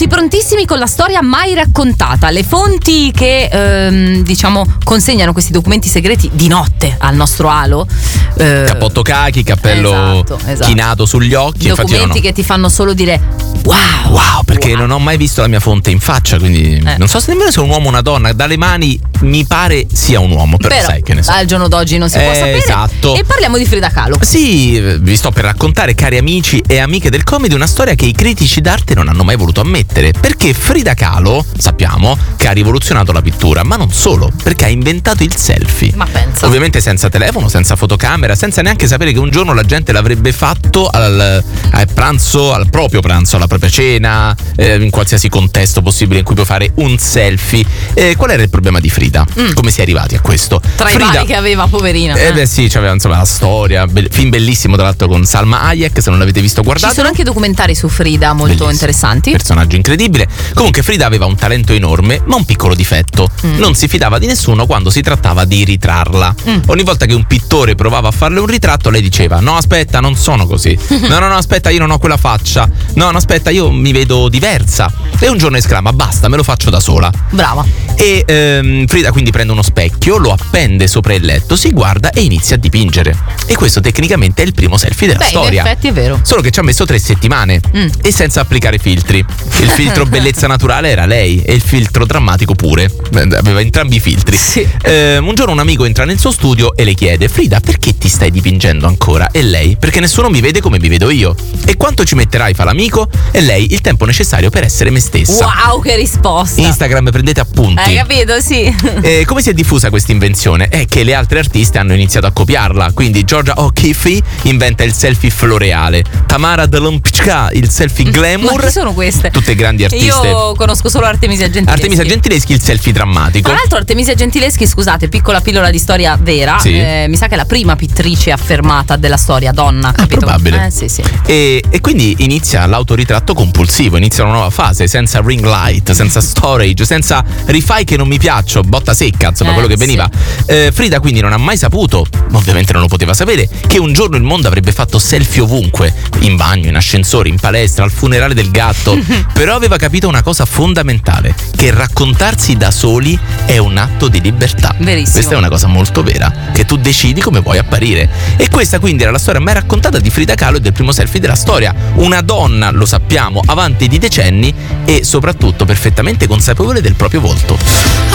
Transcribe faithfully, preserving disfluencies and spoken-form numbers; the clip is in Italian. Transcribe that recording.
pronti, prontissimi con la storia mai raccontata. Le fonti che ehm, diciamo consegnano questi documenti segreti di notte al nostro alo. Eh, Cappotto cachi, cappello esatto, esatto. chinato sugli occhi. Documenti no. che ti fanno solo dire wow. Wow, perché wow. non ho mai visto la mia fonte in faccia, quindi eh. non so se nemmeno se è un uomo o una donna. Dalle mani mi pare sia un uomo, però, però sai che ne so. Al giorno d'oggi non si eh, può sapere. Esatto. E parliamo di Frida Kahlo. Sì, vi sto per raccontare, cari amici e amiche del comedy, una storia che i critici d'arte non hanno mai voluto ammettere. Perché Frida Kahlo, sappiamo, che ha rivoluzionato la pittura, ma non solo, perché ha inventato il selfie. Ma pensa. Ovviamente senza telefono, senza fotocamera, senza neanche sapere che un giorno la gente l'avrebbe fatto al, al pranzo, al proprio pranzo, alla propria cena, eh, in qualsiasi contesto possibile in cui puoi fare un selfie. Eh, qual era il problema di Frida? Mm. Come si è arrivati a questo? Tra Frida, i vari che aveva, poverina. Eh, eh. beh sì, c'aveva insomma la storia, be- film bellissimo tra l'altro con Salma Hayek, se non l'avete visto guardate. Ci sono anche documentari su Frida molto Bellissimo. interessanti. Personaggio incredibile. Comunque Frida aveva un talento enorme, ma un piccolo difetto. Mm. Non si fidava di nessuno quando si trattava di ritrarla. Mm. Ogni volta che un pittore provava a farle un ritratto, lei diceva: no, aspetta, non sono così. No, no, no, aspetta, io non ho quella faccia. No, no, aspetta, io mi vedo diversa. E un giorno esclama: basta, me lo faccio da sola. Brava. E ehm, Frida quindi prende uno specchio, lo appende sopra il letto, si guarda e inizia a dipingere. E questo tecnicamente è il primo selfie della Beh, storia. in effetti è vero. Solo che ci ha messo tre settimane mm. e senza applicare filtri. Il filtro bellezza naturale era lei e il filtro drammatico pure. Aveva entrambi i filtri. Sì. Eh, un giorno un amico entra nel suo studio e le chiede: Frida, perché ti stai dipingendo ancora? E lei: perché nessuno mi vede come mi vedo io. E quanto ci metterai, fa l'amico? E lei: il tempo necessario per essere me stessa. Wow, che risposta. Instagram, prendete appunti. Hai capito, sì. Eh, come si è diffusa questa invenzione? È che le altre artiste hanno iniziato a copiarla. Quindi Georgia O'Keeffe inventa il selfie floreale, Tamara Delampicka il selfie glamour. Ma chi sono queste? Tutte grandi artiste. Io conosco solo Artemisia Gentileschi. Artemisia Gentileschi il selfie drammatico. Tra l'altro Artemisia Gentileschi, scusate, piccola pillola di storia vera, sì. eh, mi sa che è la prima pittrice affermata della storia donna, capito? Ah, probabile. Eh, sì, sì. E, e quindi inizia l'autoritratto compulsivo, inizia una nuova fase, senza ring light, senza storage, senza rifai che non mi piaccio, botta secca, insomma, eh, quello che veniva. Sì. Eh, Frida quindi non ha mai saputo, ovviamente non lo poteva sapere, che un giorno il mondo avrebbe fatto selfie ovunque, in bagno, in ascensore, in palestra, al funerale del gatto. Però aveva capito una cosa fondamentale, che raccontarsi da soli è un atto di libertà. Verissimo. Questa è una cosa molto vera, che tu decidi come vuoi apparire. E questa quindi era la storia mai raccontata di Frida Kahlo e del primo selfie della storia. Una donna, lo sappiamo, avanti di decenni e soprattutto perfettamente consapevole del proprio volto.